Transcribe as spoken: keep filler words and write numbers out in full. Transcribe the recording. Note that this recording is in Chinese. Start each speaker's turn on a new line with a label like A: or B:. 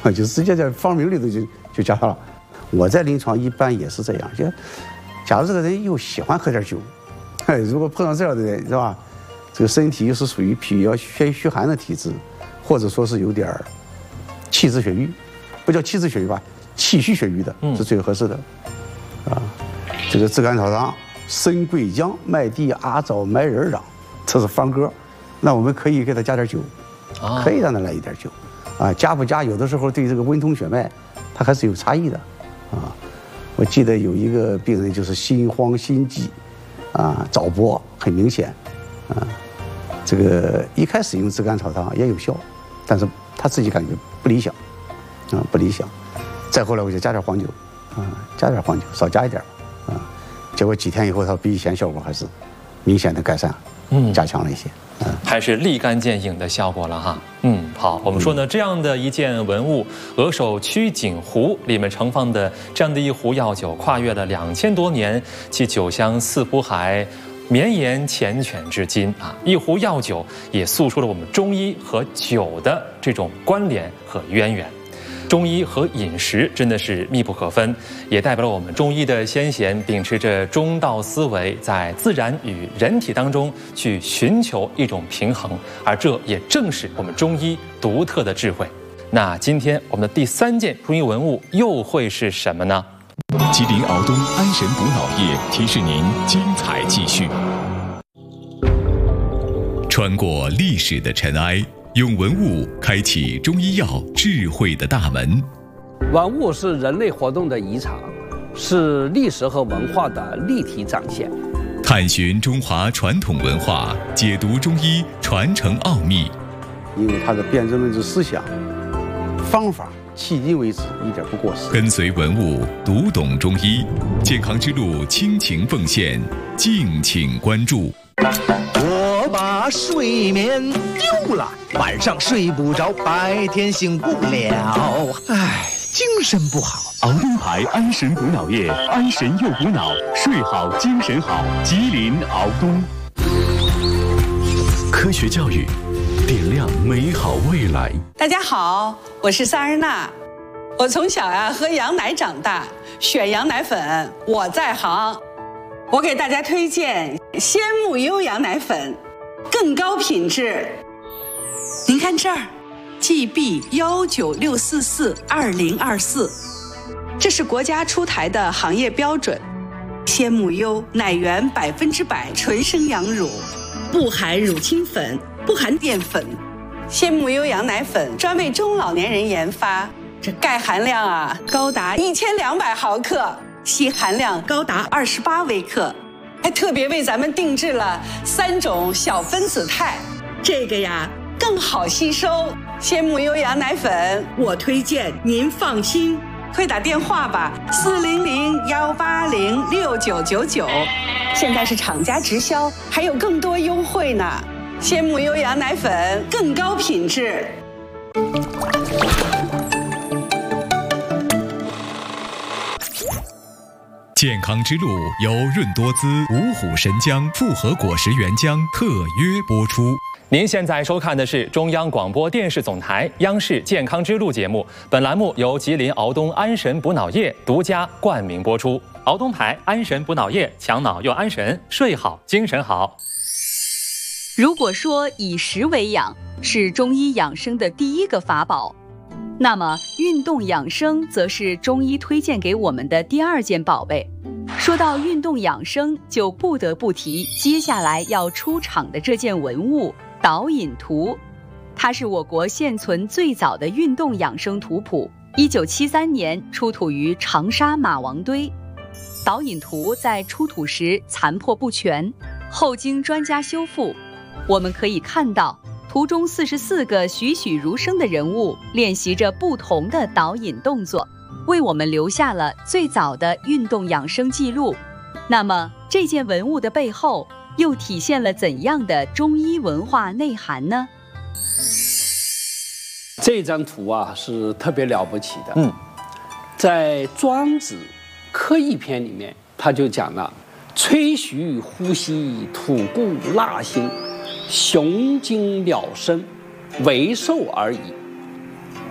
A: 啊，就直接在方名里头就就加上了。我在临床一般也是这样，就假如这个人又喜欢喝点酒，哎，如果碰到这样的人是吧，这个身体又是属于比较偏虚寒的体质，或者说是有点气滞血瘀，不叫气滞血瘀吧，气虚血瘀的是最合适的。嗯、啊，这个炙甘草汤、生桂姜、麦地、阿枣、麦仁等，这是方歌。那我们可以给他加点酒，可以让他来一点酒，啊，加不加有的时候对这个温通血脉，它还是有差异的。啊，我记得有一个病人就是心慌心悸，啊，早搏很明显，啊，这个一开始用炙甘草汤也有效，但是他自己感觉不理想，啊，不理想。再后来我就加点黄酒，啊，加点黄酒，少加一点，啊，结果几天以后，他比以前效果还是明显的改善，嗯，加强了一些。
B: 还是立竿见影的效果了哈。嗯，好，我们说呢，这样的一件文物——鹅首曲锦壶里面盛放的这样的一壶药酒，跨越了两千多年，其酒香四湖海，绵延缱绻至今啊。一壶药酒也诉说了我们中医和酒的这种关联和渊源。中医和饮食真的是密不可分，也代表了我们中医的先贤秉持着中道思维，在自然与人体当中去寻求一种平衡，而这也正是我们中医独特的智慧。那今天我们的第三件中医文物又会是什么呢？
C: 吉林敖东安神补脑液提示您精彩继续。穿过历史的尘埃，用文物开启中医药智慧的大门。
D: 文物是人类活动的遗产，是历史和文化的立体展现。
C: 探寻中华传统文化，解读中医传承奥秘。
A: 因为它的辨证论治思想、方法，迄今为止一点不过时。
C: 跟随文物，读懂中医，健康之路倾情奉献，敬请关注。
E: 我把睡眠丢了，晚上睡不着，白天醒不了，唉，精神不好。
C: 敖东牌安神补脑液，安神又补脑，睡好精神好。吉林敖东。科学教育，点亮美好未来。
F: 大家好，我是萨日娜。我从小呀、啊、喝羊奶长大，选羊奶粉我在行。我给大家推荐鲜木优羊奶粉，更高品质。您看这儿 ，G B 幺九六四四二零二四，这是国家出台的行业标准。鲜木优奶源百分之百纯生羊乳，不含乳清粉，不含淀粉。鲜木优羊奶粉专为中老年人研发，这钙含量啊高达一千两百毫克。硒含量高达二十八微克，还特别为咱们定制了三种小分子肽，这个呀更好吸收。鲜木优羊奶粉，我推荐您放心，快打电话吧，四零零幺八零六九九九，现在是厂家直销，还有更多优惠呢。鲜木优羊奶粉更高品质。
C: 健康之路由润多滋、五虎神姜复合果实原浆特约播出。
B: 您现在收看的是中央广播电视总台央视健康之路节目，本栏目由吉林敖东安神补脑液独家冠名播出。敖东牌安神补脑液，强脑又安神，睡好精神好。
G: 如果说以食为养是中医养生的第一个法宝，那么运动养生则是中医推荐给我们的第二件宝贝。说到运动养生，就不得不提接下来要出场的这件文物导引图。它是我国现存最早的运动养生图谱，一九七三年出土于长沙马王堆。导引图在出土时残破不全，后经专家修复，我们可以看到图中四十四个栩栩如生的人物练习着不同的导引动作，为我们留下了最早的运动养生记录。那么这件文物的背后又体现了怎样的中医文化内涵呢？
D: 这张图啊是特别了不起的。
B: 嗯，
D: 在《庄子·科异篇》里面，他就讲了：吹徐呼吸，吐故纳新，雄精了身，为寿而已。